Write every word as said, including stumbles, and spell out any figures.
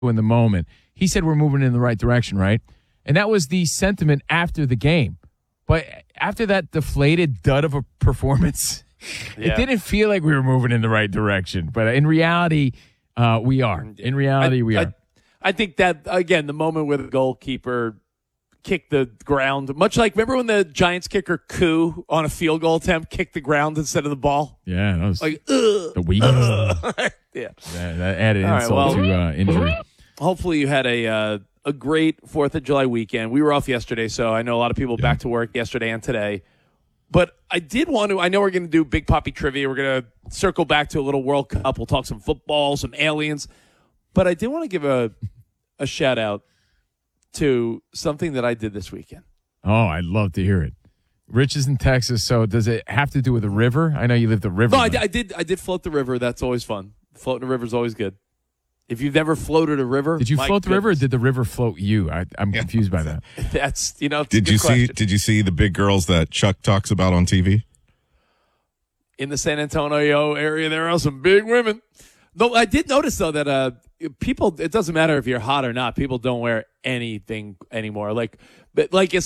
in the moment. He said we're moving in the right direction, right? And that was the sentiment after the game. But after that deflated dud of a performance, yeah. It didn't feel like we were moving in the right direction. But in reality, uh, we are. In reality, I, we are. I, I think that, again, the moment where the goalkeeper kicked the ground, much like, remember when the Giants kicker Koo on a field goal attempt kicked the ground instead of the ball? Yeah, that was like, ugh, the weak. yeah. yeah, that added All insult right, well, to uh, injury. Hopefully you had a uh, a great fourth of July weekend. We were off yesterday, so I know a lot of people yeah. back to work yesterday and today. But I did want to – I know we're going to do Big Poppy Trivia. We're going to circle back to a little World Cup. We'll talk some football, some aliens. But I did want to give a a shout-out to something that I did this weekend. Oh, I'd love to hear it. Rich is in Texas, so does it have to do with a river? I know you live the river. No, I, I did I did float the river. That's always fun. Floating a river is always good. If you've never floated a river, did you float the goodness. river or did the river float you? I, I'm yeah. confused by that. That's, you know, did you question. see, did you see the big girls that Chuck talks about on T V? In the San Antonio area, there are some big women. Though I did notice, though, that uh, people, it doesn't matter if you're hot or not, people don't wear anything anymore. Like, but like,